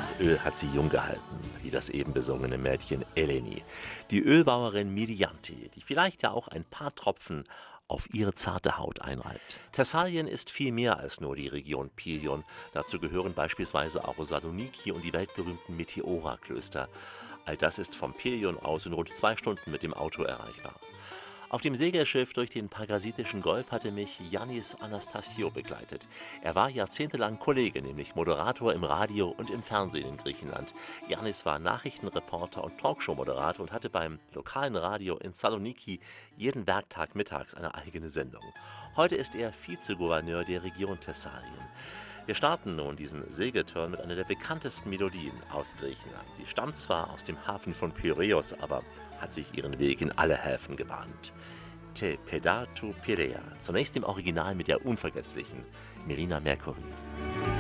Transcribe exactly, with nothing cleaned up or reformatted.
Das Öl hat sie jung gehalten, wie das eben besungene Mädchen Eleni. Die Ölbauerin Mirianti, die vielleicht ja auch ein paar Tropfen auf ihre zarte Haut einreibt. Thessalien ist viel mehr als nur die Region Pelion. Dazu gehören beispielsweise auch Saloniki und die weltberühmten Meteora-Klöster. All das ist vom Pelion aus in rund zwei Stunden mit dem Auto erreichbar. Auf dem Segelschiff durch den Pargasitischen Golf hatte mich Yannis Anastasiou begleitet. Er war jahrzehntelang Kollege, nämlich Moderator im Radio und im Fernsehen in Griechenland. Yannis war Nachrichtenreporter und Talkshow-Moderator und hatte beim lokalen Radio in Saloniki jeden Werktag mittags eine eigene Sendung. Heute ist er Vizegouverneur der Region Thessalien. Wir starten nun diesen Segelturn mit einer der bekanntesten Melodien aus Griechenland. Sie stammt zwar aus dem Hafen von Piräus, aber hat sich ihren Weg in alle Häfen gebahnt. Te Pedatou Piräa, zunächst im Original mit der unvergesslichen Merina Mercury.